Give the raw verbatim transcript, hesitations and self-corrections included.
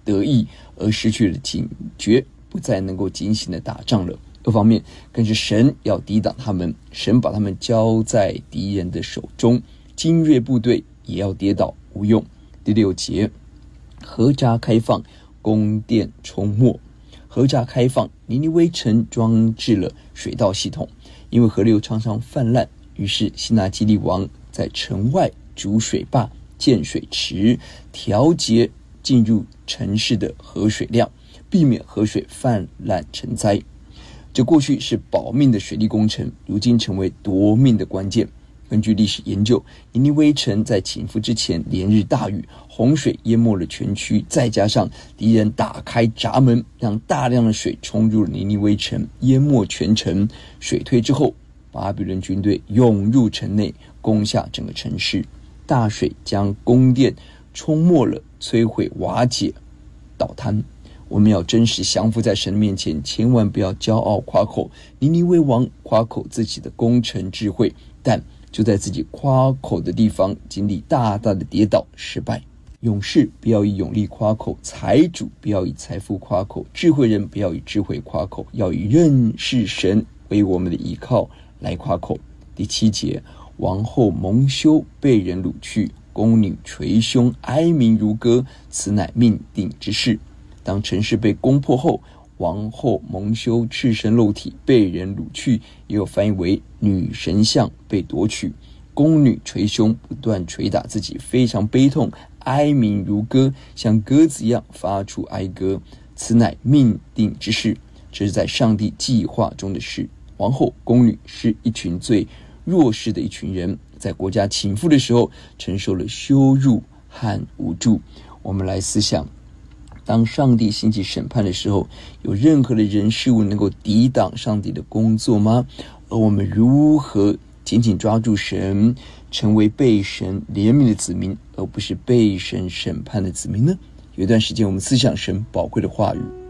得意而失去了警觉，不再能够警醒的打仗了。二方面更是神要抵挡他们，神把他们交在敌人的手中，精锐部队也要跌倒无用。第六节，河闸开放，宫殿冲没。河闸开放，尼尼微城装置了水道系统，因为河流常常泛滥，于是西拿基立王在城外筑水坝、建水池，调节进入城市的河水量，避免河水泛滥成灾。这过去是保命的水利工程，如今成为夺命的关键。根据历史研究，尼尼微城在倾覆之前连日大雨，洪水淹没了全区，再加上敌人打开闸门，让大量的水冲入了尼尼微城，淹没全城。水退之后，巴比伦军队涌入城内，攻下整个城市。大水将宫殿冲没了，摧毁瓦解倒塌。我们要真实降服在神面前，千万不要骄傲夸口。尼尼微王夸口自己的工程智慧，但就在自己夸口的地方经历大大的跌倒失败。勇士不要以勇力夸口，财主不要以财富夸口，智慧人不要以智慧夸口，要以认识神为我们的依靠来夸口。第七节，王后蒙羞，被人掳去，宫女捶胸，哀鸣如歌，此乃命定之事。当城市被攻破后，王后蒙羞，赤身露体，被人掳去，也有翻译为女神像被夺取。宫女捶胸，不断捶打自己，非常悲痛，哀鸣如歌，像鸽子一样发出哀歌。此乃命定之事，这是在上帝计划中的事。王后、宫女是一群最弱势的一群人，在国家倾覆的时候承受了羞辱和无助。我们来思想，当上帝兴起审判的时候，有任何的人事物能够抵挡上帝的工作吗？而我们如何紧紧抓住神，成为被神怜悯的子民，而不是被神审判的子民呢？有一段时间我们思想神宝贵的话语。